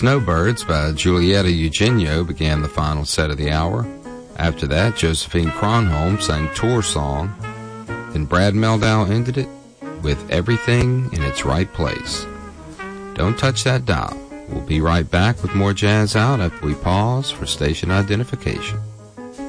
Snowbirds by Giulietta Eugenio began the final set of the hour. After that, Josephine Kronholm sang Tour Song. Then Brad Mehldau ended it with Everything in Its Right Place. Don't touch that dial. We'll be right back with more Jazz Out after we pause for station identification.